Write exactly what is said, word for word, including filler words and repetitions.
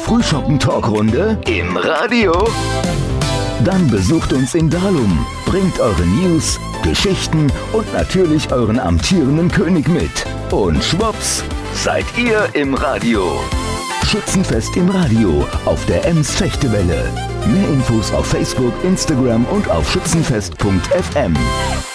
Frühschoppen-Talkrunde im Radio? Dann besucht uns in Dalum, bringt eure News, Geschichten und natürlich euren amtierenden König mit. Und schwupps, seid ihr im Radio. Schützenfest im Radio auf der Ems Fechtewelle. Mehr Infos auf Facebook, Instagram und auf schützenfest punkt f m.